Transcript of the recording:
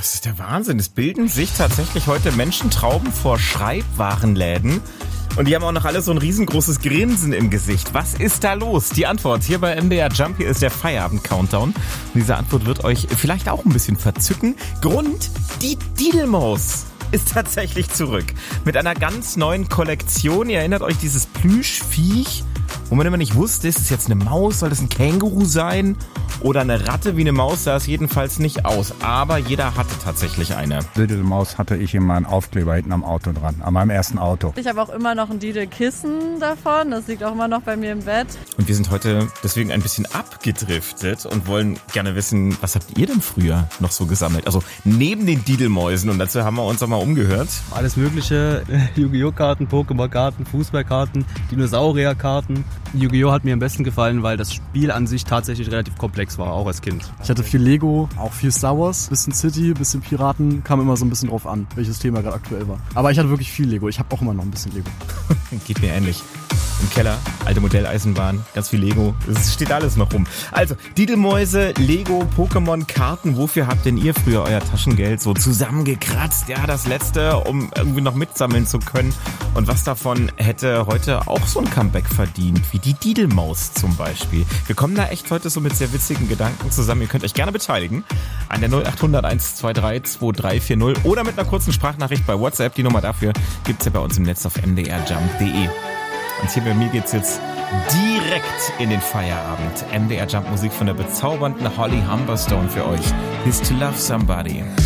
Das ist der Wahnsinn. Es bilden sich tatsächlich heute Menschentrauben vor Schreibwarenläden. Und die haben auch noch alle so ein riesengroßes Grinsen im Gesicht. Was ist da los? Die Antwort hier bei MDR Jump. Hier ist der Feierabend-Countdown. Und diese Antwort wird euch vielleicht auch ein bisschen verzücken. Grund, die Didelmaus ist tatsächlich zurück. Mit einer ganz neuen Kollektion. Ihr erinnert euch dieses Plüschviech, wo man immer nicht wusste, ist es jetzt eine Maus, soll das ein Känguru sein oder eine Ratte? Wie eine Maus sah es jedenfalls nicht aus, aber jeder hatte tatsächlich eine. Didelmaus hatte ich immer einen Aufkleber hinten am Auto dran, an meinem ersten Auto. Ich habe auch immer noch ein Didelkissen davon, das liegt auch immer noch bei mir im Bett. Und wir sind heute deswegen ein bisschen abgedriftet und wollen gerne wissen, was habt ihr denn früher noch so gesammelt? Also neben den Didelmäusen, und dazu haben wir uns auch mal umgehört. Alles mögliche, Yu-Gi-Oh! Karten, Pokémon-Karten, Fußballkarten, Dinosaurier-Karten. Yu-Gi-Oh! Hat mir am besten gefallen, weil das Spiel an sich tatsächlich relativ komplex war, auch als Kind. Ich hatte viel Lego, auch viel Star Wars, bisschen City, bisschen Piraten, kam immer so ein bisschen drauf an, welches Thema gerade aktuell war. Aber ich hatte wirklich viel Lego, ich habe auch immer noch ein bisschen Lego. Geht mir ähnlich. Im Keller, alte Modelleisenbahn, ganz viel Lego, es steht alles noch rum. Also, Didelmäuse, Lego, Pokémon-Karten, wofür habt denn ihr früher euer Taschengeld so zusammengekratzt? Ja, das Letzte, um irgendwie noch mitsammeln zu können. Und was davon hätte heute auch so ein Comeback verdient, wie die Didelmaus zum Beispiel. Wir kommen da echt heute so mit sehr witzigen Gedanken zusammen. Ihr könnt euch gerne beteiligen an der 0800 123 2340 oder mit einer kurzen Sprachnachricht bei WhatsApp. Die Nummer dafür gibt's ja bei uns im Netz auf mdrjump.de. Und hier bei mir geht's jetzt direkt in den Feierabend. MDR Jump Musik von der bezaubernden Holly Humberstone für euch. Is to Love Somebody.